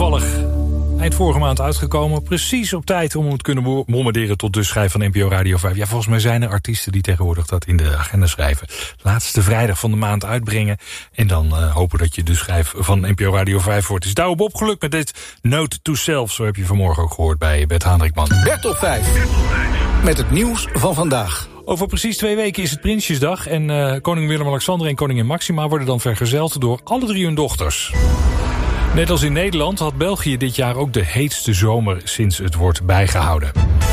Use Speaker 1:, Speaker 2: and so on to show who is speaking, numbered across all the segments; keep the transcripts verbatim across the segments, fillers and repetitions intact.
Speaker 1: toevallig eind vorige maand uitgekomen. Precies op tijd om het kunnen bombarderen tot de schijf van N P O Radio vijf. Ja, volgens mij zijn er artiesten die tegenwoordig dat in de agenda schrijven. Laatste vrijdag van de maand uitbrengen. En dan uh, hopen dat je de schijf van N P O Radio vijf wordt. Is daarop opgelukt met dit Note to Self. Zo heb je vanmorgen ook gehoord bij Bert Haandrikman.
Speaker 2: Bert op vijf. Met het nieuws van vandaag.
Speaker 1: Over precies twee weken is het Prinsjesdag. En uh, koning Willem-Alexander en koningin Maxima worden dan vergezeld door alle drie hun dochters. Net als in Nederland had België dit jaar ook de heetste zomer sinds het wordt bijgehouden.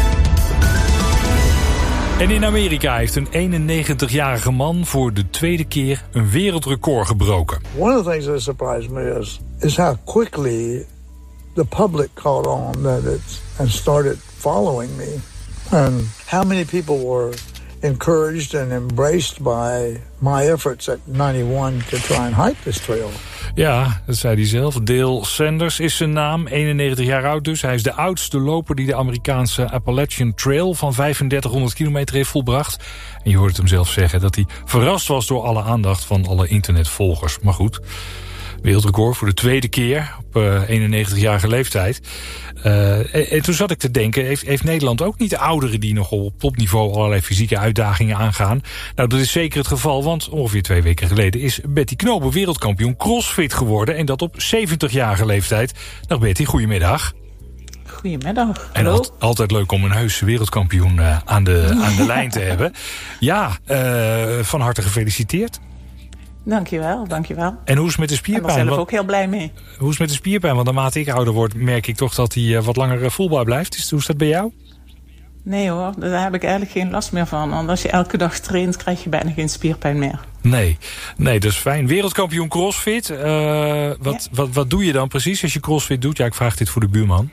Speaker 1: En in Amerika heeft een eenennegentigjarige man voor de tweede keer een wereldrecord gebroken.
Speaker 3: One of the things that surprised me is, is how quickly the public caught on that it and started following me. And how many people were encouraged and embraced by my efforts at ninety-one to try and hike this trail.
Speaker 1: Ja, dat zei hij zelf. Dale Sanders is zijn naam, eenennegentig jaar oud dus. Hij is de oudste loper die de Amerikaanse Appalachian Trail van vijfendertighonderd kilometer heeft volbracht. En je hoort hem zelf zeggen dat hij verrast was door alle aandacht van alle internetvolgers. Maar goed, wereldrecord voor de tweede keer op uh, eenennegentigjarige leeftijd. Uh, en, en toen zat ik te denken, heeft, heeft Nederland ook niet ouderen die nog op topniveau allerlei fysieke uitdagingen aangaan? Nou, dat is zeker het geval, want ongeveer twee weken geleden is Betty Knopen wereldkampioen CrossFit geworden. En dat op zeventigjarige leeftijd. Dag Betty, goedemiddag.
Speaker 4: Goedemiddag.
Speaker 1: En al, altijd leuk om een heuse wereldkampioen uh, aan, de, aan de lijn te hebben. Ja, uh, van harte gefeliciteerd.
Speaker 4: Dankjewel, dankjewel.
Speaker 1: En hoe is het met de spierpijn?
Speaker 4: Ik ben er zelf
Speaker 1: Want,
Speaker 4: ook heel blij mee.
Speaker 1: Hoe is het met de spierpijn? Want naarmate ik ouder word, merk ik toch dat hij wat langer voelbaar blijft. Is, hoe is dat bij jou?
Speaker 4: Nee hoor, daar heb ik eigenlijk geen last meer van. Want als je elke dag traint, krijg je bijna geen spierpijn meer.
Speaker 1: Nee, nee, dat is fijn. Wereldkampioen CrossFit. Uh, wat, ja. wat, wat doe je dan precies als je CrossFit doet? Ja, ik vraag dit voor de buurman.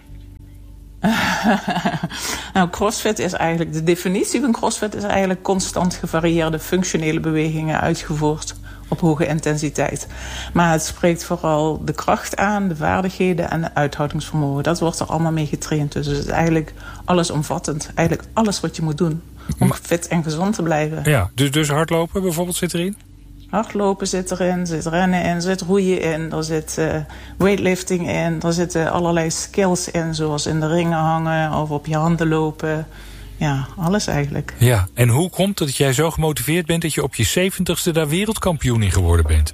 Speaker 4: Nou, CrossFit is eigenlijk, de definitie van CrossFit is eigenlijk constant gevarieerde functionele bewegingen uitgevoerd op hoge intensiteit. Maar het spreekt vooral de kracht aan, de vaardigheden en de uithoudingsvermogen. Dat wordt er allemaal mee getraind. Dus het is eigenlijk allesomvattend. Eigenlijk alles wat je moet doen om fit en gezond te blijven.
Speaker 1: Ja, dus, dus hardlopen bijvoorbeeld zit erin?
Speaker 4: Hardlopen zit erin, zit rennen in, zit roeien in, er zit uh, weightlifting in, er zitten allerlei skills in, zoals in de ringen hangen of op je handen lopen. Ja, alles eigenlijk.
Speaker 1: Ja, en hoe komt het dat jij zo gemotiveerd bent dat je op je zeventigste daar wereldkampioen in geworden bent?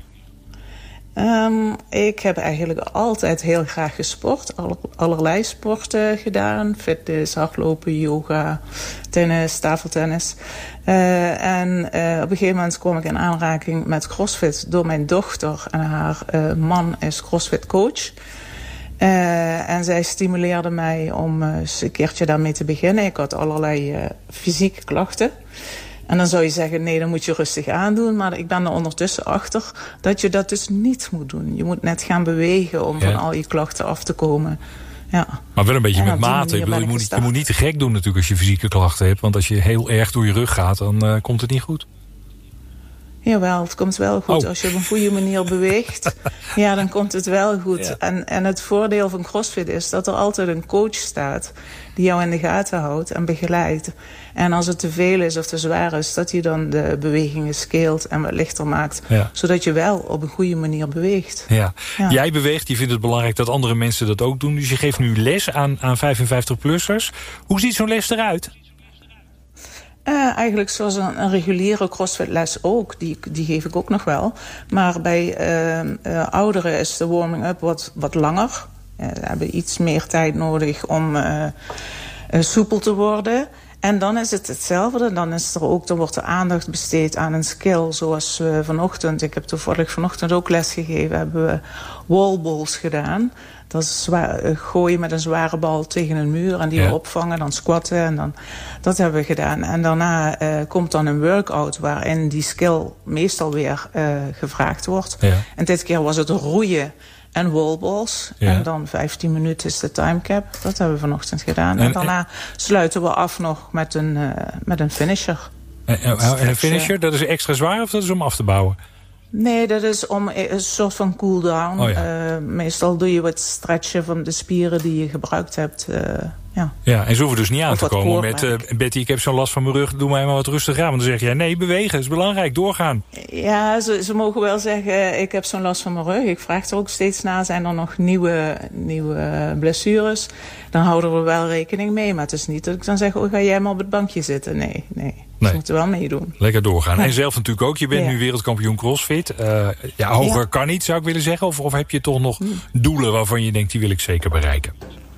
Speaker 4: Um, ik heb eigenlijk altijd heel graag gesport. Aller, allerlei sporten gedaan. Fitness, hardlopen, yoga, tennis, tafeltennis. Uh, en uh, op een gegeven moment kwam ik in aanraking met CrossFit door mijn dochter. En haar uh, man is CrossFit coach. Uh, en zij stimuleerde mij om uh, eens een keertje daarmee te beginnen. Ik had allerlei uh, fysieke klachten. En dan zou je zeggen, nee, dan moet je rustig aandoen. Maar ik ben er ondertussen achter dat je dat dus niet moet doen. Je moet net gaan bewegen om ja. van al je klachten af te komen. Ja. Maar
Speaker 1: wel een beetje en met mate. Ik bedoel, je, moet, je moet niet te gek doen natuurlijk als je fysieke klachten hebt. Want als je heel erg door je rug gaat, dan uh, komt het niet goed.
Speaker 4: Jawel, het komt wel goed.
Speaker 1: Oh.
Speaker 4: Als je op een goede manier beweegt, ja, dan komt het wel goed.
Speaker 1: Ja.
Speaker 4: En, en het voordeel van CrossFit is dat er altijd een coach staat die jou in de gaten houdt en begeleidt. En als het te veel is of te zwaar is, dat hij dan de bewegingen scaleert en wat lichter maakt. Ja. Zodat je wel op een goede manier beweegt.
Speaker 1: Ja. Ja. Jij beweegt, je vindt het belangrijk dat andere mensen dat ook doen. Dus je geeft nu les aan, aan vijfenvijftig-plussers. Hoe ziet zo'n les eruit?
Speaker 4: Uh, eigenlijk zoals een, een reguliere CrossFit-les ook. Die, die geef ik ook nog wel. Maar bij uh, uh, ouderen is de warming-up wat, wat langer. Uh, ze hebben iets meer tijd nodig om uh, uh, soepel te worden. En dan is het hetzelfde. Dan, is er ook, dan wordt de aandacht besteed aan een skill. Zoals uh, vanochtend, ik heb toevallig vanochtend ook les gegeven, hebben we wallballs gedaan. Dat is zwaar, uh, gooien met een zware bal tegen een muur en die ja. weer opvangen, dan squatten. En dan, dat hebben we gedaan. En daarna uh, komt dan een workout waarin die skill meestal weer uh, gevraagd wordt. Ja. En dit keer was het roeien en wallballs. Ja. En dan vijftien minuten is de timecap. Dat hebben we vanochtend gedaan. En, en daarna sluiten we af nog met een, uh, met een finisher.
Speaker 1: En, en, en een finisher, dat is extra zwaar of dat is om af te bouwen?
Speaker 4: Nee, dat is om een soort van cool-down.
Speaker 1: Oh ja.
Speaker 4: uh, meestal doe je wat stretchen van de spieren die je gebruikt hebt. Uh, ja.
Speaker 1: ja, en ze hoeven dus niet aan
Speaker 4: of
Speaker 1: te komen met... Uh, Betty, ik heb zo'n last van mijn rug, doe mij maar wat rustig aan. Want dan zeg jij, nee, bewegen is belangrijk, doorgaan.
Speaker 4: Ja, ze, ze mogen wel zeggen, ik heb zo'n last van mijn rug. Ik vraag er ook steeds na, zijn er nog nieuwe, nieuwe blessures? Dan houden we wel rekening mee. Maar het is niet dat ik dan zeg, oh, ga jij maar op het bankje zitten. Nee, nee. Ze nee. moeten wel meedoen.
Speaker 1: Lekker doorgaan. Ja. En zelf natuurlijk ook. Je bent ja. nu wereldkampioen CrossFit. Uh, ja, hoger ja. kan niet, zou ik willen zeggen. Of, of heb je toch nog doelen waarvan je denkt, die wil ik zeker bereiken?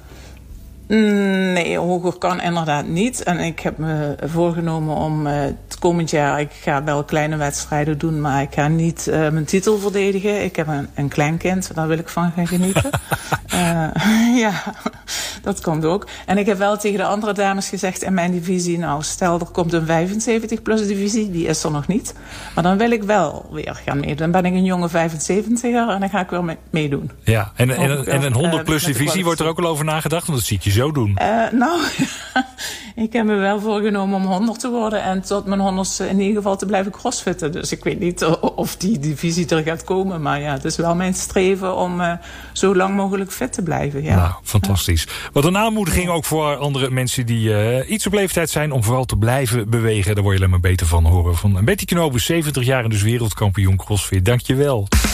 Speaker 4: Nee, hoger kan inderdaad niet. En ik heb me voorgenomen om uh, het komend jaar... ik ga wel kleine wedstrijden doen... maar ik ga niet uh, mijn titel verdedigen. Ik heb een, een kleinkind, daar wil ik van gaan genieten. uh, ja, dat komt ook. En ik heb wel tegen de andere dames gezegd in mijn divisie... nou, stel er komt een vijfenzeventig plus divisie, die is er nog niet. Maar dan wil ik wel weer gaan meedoen. Dan ben ik een jonge vijfenzeventiger en dan ga ik weer mee, meedoen.
Speaker 1: Ja, en, en, en, en een honderd plus uh, divisie wordt er ook al over nagedacht? Want dat zie ik je zo doen.
Speaker 4: Uh, nou, ik heb me wel voorgenomen om honderd te worden... en tot mijn honderdste in ieder geval te blijven crossfitten. Dus ik weet niet of die divisie er gaat komen. Maar ja, het is wel mijn streven om uh, zo lang mogelijk fit te blijven. Ja.
Speaker 1: Nou, fantastisch. Wat een aanmoediging ook voor andere mensen die uh, iets op leeftijd zijn... om vooral te blijven bewegen. Daar word je alleen maar beter van horen. Van Betty Knobus, zeventig jaar en dus wereldkampioen crossfit. Dank je wel.